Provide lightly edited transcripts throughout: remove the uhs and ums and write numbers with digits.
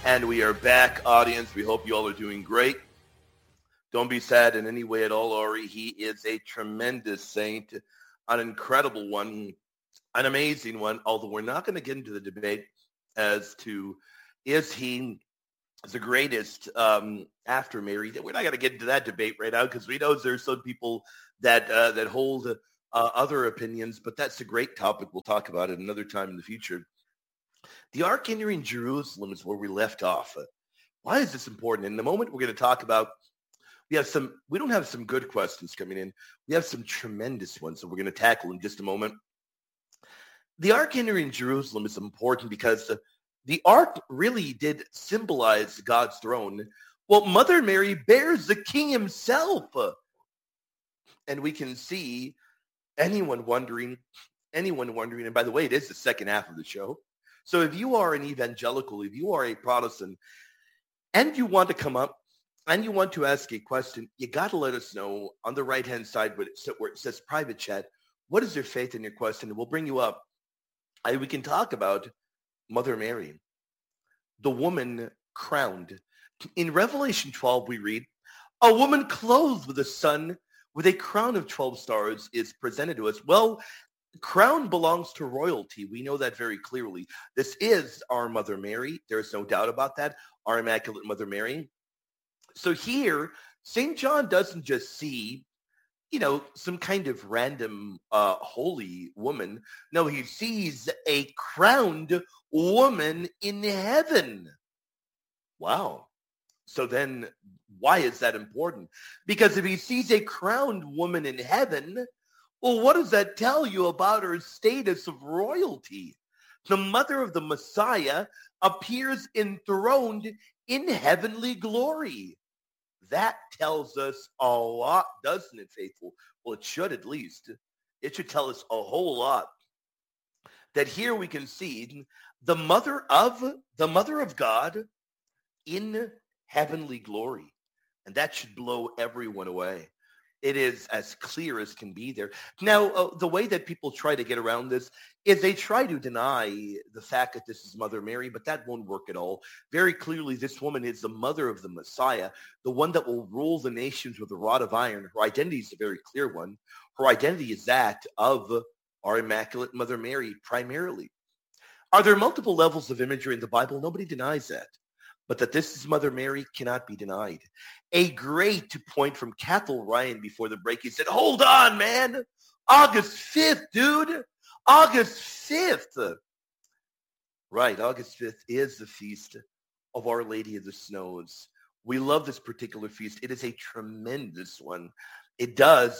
And we are back, audience. We hope you all are doing great. Don't be sad in any way at all, Ori. He is a tremendous saint, an incredible one, an amazing one, although we're not going to get into the debate as to is he the greatest after Mary. We're not going to get into that debate right now because we know there's some people that hold other opinions, but that's a great topic. We'll talk about it another time in the future. The Ark entering Jerusalem is where we left off. Why is this important? In the moment we're going to talk about, we don't have some good questions coming in. We have some tremendous ones that we're going to tackle in just a moment. The Ark entering Jerusalem is important because the Ark really did symbolize God's throne. Well, Mother Mary bears the King himself. And we can see anyone wondering, and by the way, it is the second half of the show. So if you are an evangelical, if you are a Protestant, and you want to come up and you want to ask a question, you got to let us know on the right-hand side where it says private chat, what is your faith in your question? And we'll bring you up. We can talk about Mother Mary, the woman crowned. In Revelation 12, we read, a woman clothed with the sun with a crown of 12 stars is presented to us. Well, crown belongs to royalty. We know that very clearly. This is our Mother Mary. There's no doubt about that. Our Immaculate Mother Mary. So here, St. John doesn't just see, some kind of random holy woman. No, he sees a crowned woman in heaven. Wow. So then why is that important? Because if he sees a crowned woman in heaven, well, what does that tell you about her status of royalty? The mother of the Messiah appears enthroned in heavenly glory. That tells us a lot, doesn't it, faithful? Well, it should at least. It should tell us a whole lot. That here we can see the mother of God in heavenly glory. And that should blow everyone away. It is as clear as can be there. Now, the way that people try to get around this is they try to deny the fact that this is Mother Mary, but that won't work at all. Very clearly, this woman is the mother of the Messiah, the one that will rule the nations with a rod of iron. Her identity is a very clear one. Her identity is that of our Immaculate Mother Mary primarily. Are there multiple levels of imagery in the Bible? Nobody denies that. But that this is Mother Mary cannot be denied. A great point from Cathal Ryan before the break. He said, hold on, man. August 5th, dude. August 5th. Right, August 5th is the feast of Our Lady of the Snows. We love this particular feast. It is a tremendous one. It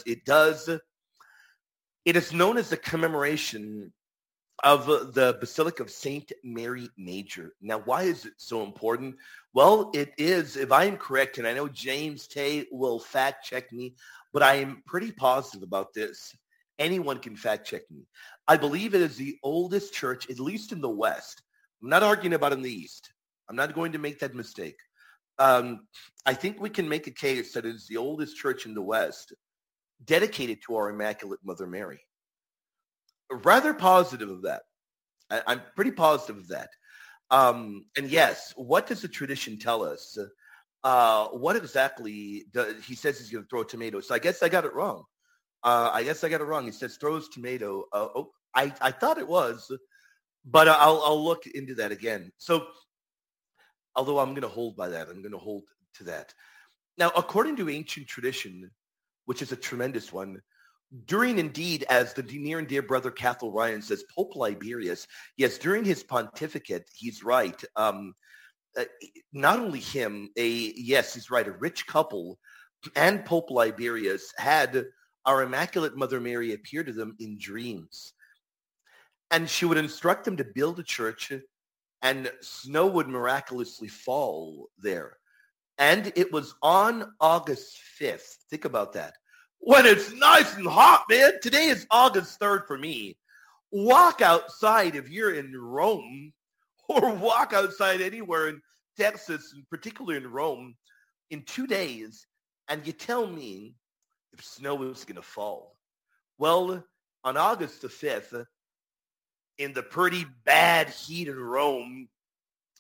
is known as the commemoration of the Basilica of St. Mary Major. Now, why is it so important? Well, it is, if I am correct, and I know James Tay will fact check me, but I am pretty positive about this. Anyone can fact check me. I believe it is the oldest church, at least in the West. I'm not arguing about in the East. I'm not going to make that mistake. I think we can make a case that it is the oldest church in the West dedicated to our Immaculate Mother Mary. Rather positive of that. I'm pretty positive of that. And yes, what does the tradition tell us? What exactly he says he's going to throw a tomato. So I guess I got it wrong. He says throws tomato. I thought it was, but I'll look into that again. So although I'm going to hold by that, I'm going to hold to that. Now, according to ancient tradition, which is a tremendous one, during indeed, as the near and dear brother Cathal Ryan says, Pope Liberius, yes, during his pontificate, he's right. Not only him, he's right, a rich couple and Pope Liberius had our Immaculate Mother Mary appear to them in dreams. And she would instruct them to build a church and snow would miraculously fall there. And it was on August 5th. Think about that. When it's nice and hot, man. Today is August 3rd for me. Walk outside if you're in Rome, or walk outside anywhere in Texas, and particularly in Rome, in 2 days, and you tell me if snow is going to fall. Well, on August the 5th, in the pretty bad heat in Rome,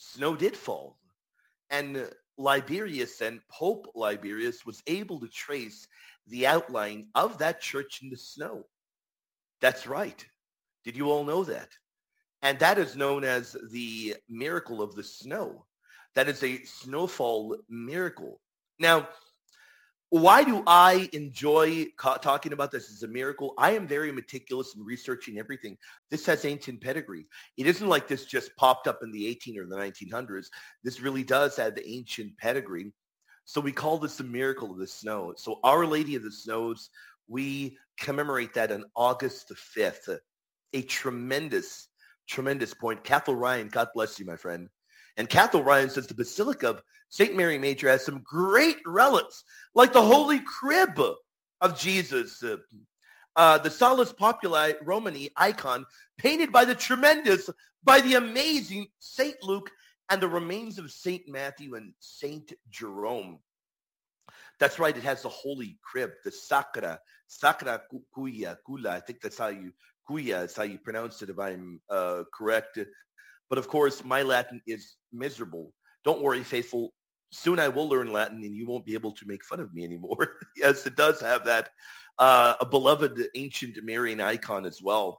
snow did fall. And Liberius and Pope Liberius was able to trace the outline of that church in the snow. That's right. Did you all know that? And that is known as the miracle of the snow. That is a snowfall miracle. Now, why do I enjoy talking about this as a miracle? I am very meticulous in researching everything. This has ancient pedigree. It isn't like this just popped up in the 18 or the 1900s. This really does have the ancient pedigree. So we call this the miracle of the snow. So Our Lady of the Snows, we commemorate that on August the 5th. A tremendous, tremendous point. Cathal Ryan, God bless you, my friend. And Cathal Ryan says the Basilica of St. Mary Major has some great relics, like the Holy Crib of Jesus, the Salus Populi Romani icon painted by the amazing St. Luke, and the remains of St. Matthew and St. Jerome. That's right. It has the Holy Crib, the Sacra Cuya, I think that's how you, Cuya is how you pronounce it if I'm correct. But of course, my Latin is miserable. Don't worry, faithful. Soon I will learn Latin and you won't be able to make fun of me anymore. Yes, it does have that a beloved ancient Marian icon as well.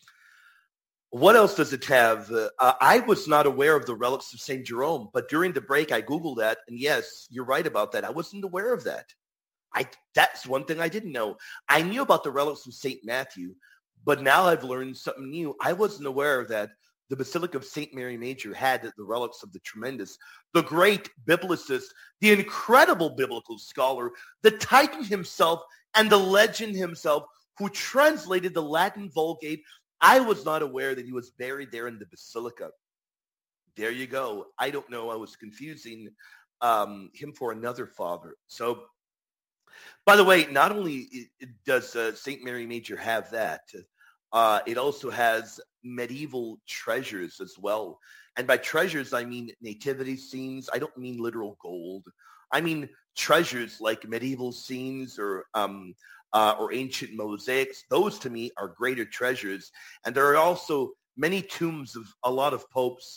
What else does it have? I was not aware of the relics of St. Jerome, but during the break, I Googled that. And yes, you're right about that. I wasn't aware of that. That's one thing I didn't know. I knew about the relics of St. Matthew, but now I've learned something new. I wasn't aware of that. The Basilica of St. Mary Major had the relics of the tremendous, the great biblicist, the incredible biblical scholar, the Titan himself, and the legend himself, who translated the Latin Vulgate. I was not aware that he was buried there in the Basilica. There you go. I don't know. I was confusing him for another father. So, by the way, not only does St. Mary Major have that, it also has medieval treasures as well. And by treasures, I mean nativity scenes. I don't mean literal gold. I mean treasures like medieval scenes or ancient mosaics. Those to me are greater treasures. And there are also many tombs of a lot of popes.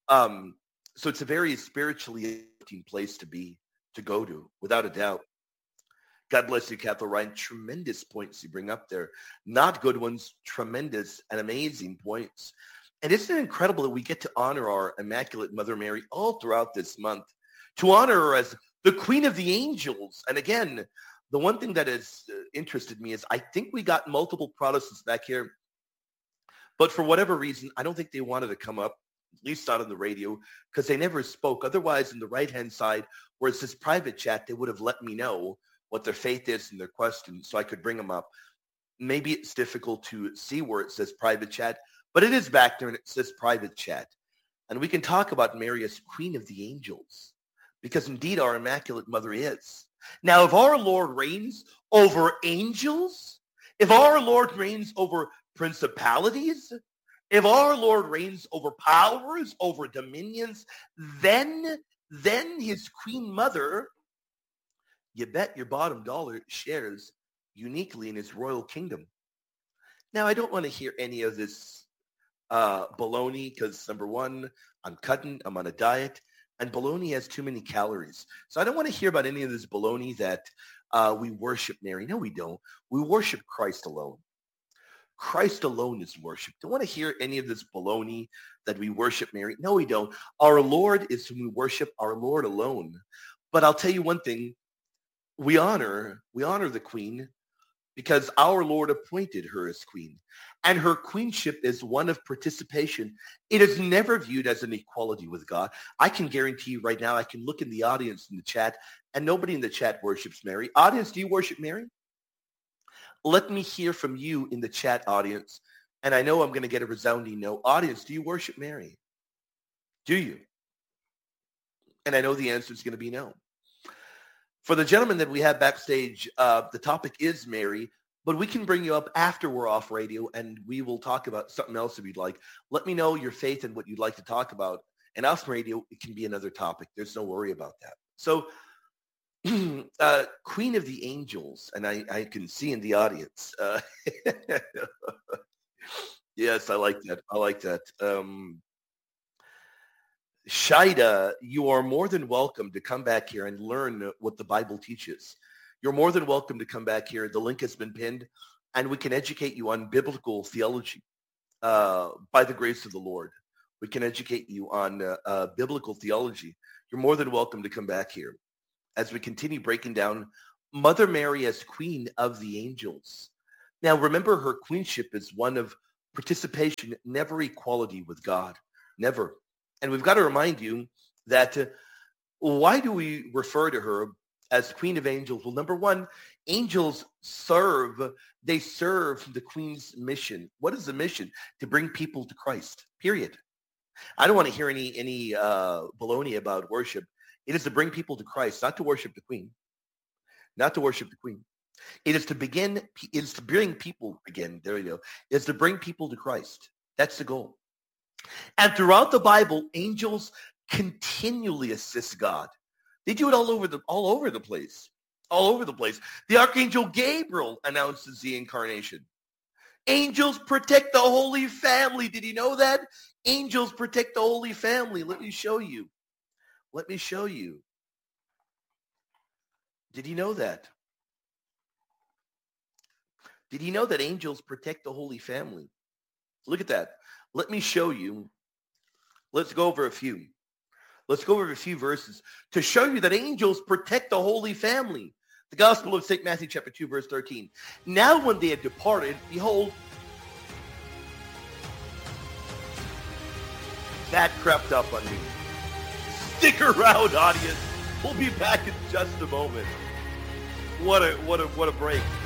So it's a very spiritually uplifting place to go to, without a doubt. God bless you, Cathal Ryan. Tremendous points you bring up there. Not good ones, tremendous and amazing points. And isn't it incredible that we get to honor our Immaculate Mother Mary all throughout this month, to honor her as the Queen of the Angels? And again, the one thing that has interested me is I think we got multiple Protestants back here, but for whatever reason, I don't think they wanted to come up, at least not on the radio, because they never spoke. Otherwise, on the right-hand side, where it says private chat, they would have let me know what their faith is and their questions so I could bring them up. Maybe it's difficult to see where it says private chat, but it is back there and it says private chat. And we can talk about Mary as Queen of the Angels, because indeed our Immaculate Mother is. Now, if our Lord reigns over angels, if our Lord reigns over principalities, if our Lord reigns over powers, over dominions, then his Queen Mother, you bet your bottom dollar, shares uniquely in his royal kingdom. Now, I don't want to hear any of this baloney because, number one, I'm on a diet, and baloney has too many calories. So I don't want to hear about any of this baloney that we worship Mary. No, we don't. We worship Christ alone. Christ alone is worshipped. Don't want to hear any of this baloney that we worship Mary. No, we don't. Our Lord is whom we worship, our Lord alone. But I'll tell you one thing. We honor the Queen because our Lord appointed her as Queen. And her queenship is one of participation. It is never viewed as an equality with God. I can guarantee you right now, I can look in the audience in the chat, and nobody in the chat worships Mary. Audience, do you worship Mary? Let me hear from you in the chat, audience. And I know I'm going to get a resounding no. Audience, do you worship Mary? Do you? And I know the answer is going to be no. For the gentleman that we have backstage, the topic is Mary, but we can bring you up after we're off radio, and we will talk about something else if you'd like. Let me know your faith and what you'd like to talk about. And off radio, it can be another topic. There's no worry about that. So, Queen of the Angels, and I can see in the audience. Yes, I like that. Shida, you are more than welcome to come back here and learn what the Bible teaches. You're more than welcome to come back here. The link has been pinned, and we can educate you on biblical theology by the grace of the Lord. We can educate you on biblical theology. You're more than welcome to come back here as we continue breaking down Mother Mary as Queen of the Angels. Now, remember, her queenship is one of participation, never equality with God. Never. And we've got to remind you that why do we refer to her as Queen of Angels? Well, number one, angels they serve the Queen's mission. What is the mission? To bring people to Christ, period. I don't want to hear any baloney about worship. It is to bring people to Christ, not to worship the Queen. Not to worship the Queen. It is to bring people again. There you go. It's to bring people to Christ. That's the goal. And throughout the Bible, angels continually assist God. They do it all over the place. All over the place. The Archangel Gabriel announces the incarnation. Angels protect the Holy Family. Did you know that? Angels protect the Holy Family. Let me show you. Let me show you. Did you know that? Did you know that angels protect the Holy Family? Look at that. Let me show you. Let's go over a few. Let's go over a few verses to show you that angels protect the Holy Family. The Gospel of St. Matthew chapter 2, verse 13. Now when they had departed, behold, that crept up on me. Stick around, audience. We'll be back in just a moment. What a break.